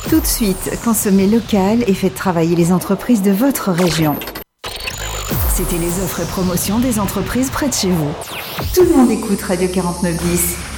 Tout de suite, consommez local et faites travailler les entreprises de votre région. C'était les offres et promotions des entreprises près de chez vous. Tout le monde écoute Radio 4910.